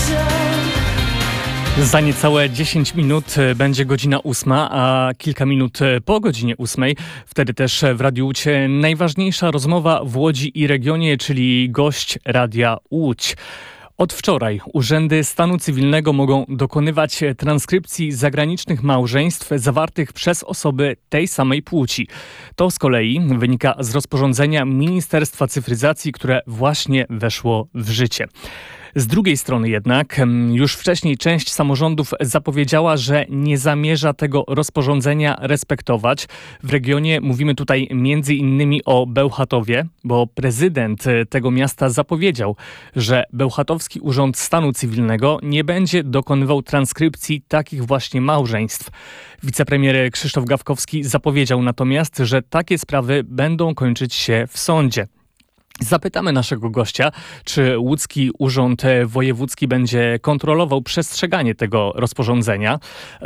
Za niecałe 10 minut będzie godzina 8, a kilka minut po godzinie 8, wtedy też w Radiu Łódź najważniejsza rozmowa w Łodzi i regionie, czyli gość Radia Łódź. Od wczoraj urzędy stanu cywilnego mogą dokonywać transkrypcji zagranicznych małżeństw zawartych przez osoby tej samej płci. To z kolei wynika z rozporządzenia Ministerstwa Cyfryzacji, które właśnie weszło w życie. Z drugiej strony jednak już wcześniej część samorządów zapowiedziała, że nie zamierza tego rozporządzenia respektować. W regionie mówimy tutaj między innymi o Bełchatowie, bo prezydent tego miasta zapowiedział, że Bełchatowski Urząd Stanu Cywilnego nie będzie dokonywał transkrypcji takich właśnie małżeństw. Wicepremier Krzysztof Gawkowski zapowiedział natomiast, że takie sprawy będą kończyć się w sądzie. Zapytamy naszego gościa, czy łódzki urząd wojewódzki będzie kontrolował przestrzeganie tego rozporządzenia.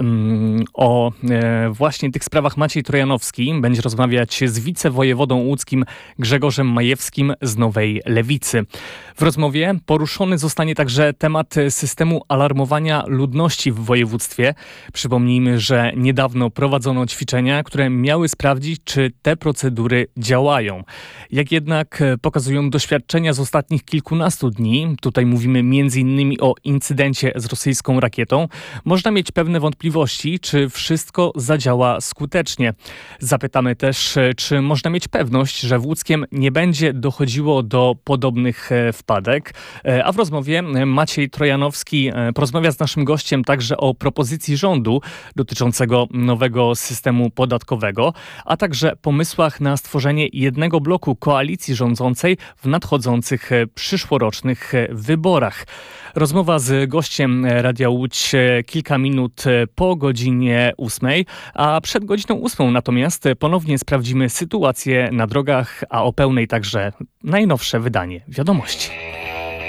O właśnie tych sprawach Maciej Trojanowski będzie rozmawiać z wicewojewodą łódzkim Grzegorzem Majewskim z Nowej Lewicy. W rozmowie poruszony zostanie także temat systemu alarmowania ludności w województwie. Przypomnijmy, że niedawno prowadzono ćwiczenia, które miały sprawdzić, czy te procedury działają. Jak jednak pokazują doświadczenia z ostatnich kilkunastu dni, tutaj mówimy m.in. o incydencie z rosyjską rakietą, można mieć pewne wątpliwości, czy wszystko zadziała skutecznie. Zapytamy też, czy można mieć pewność, że w Łódzkiem nie będzie dochodziło do podobnych wpadek. A w rozmowie Maciej Trojanowski porozmawia z naszym gościem także o propozycji rządu dotyczącego nowego systemu podatkowego, a także pomysłach na stworzenie jednego bloku koalicji rządzącej w nadchodzących przyszłorocznych wyborach. Rozmowa z gościem Radia Łódź kilka minut po godzinie 8, a przed godziną 8 natomiast ponownie sprawdzimy sytuację na drogach, a o pełnej także najnowsze wydanie wiadomości.